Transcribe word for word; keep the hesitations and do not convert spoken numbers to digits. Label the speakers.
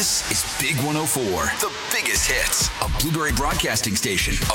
Speaker 1: This is Big one oh four, the biggest hits, a Blueberry Broadcasting Station.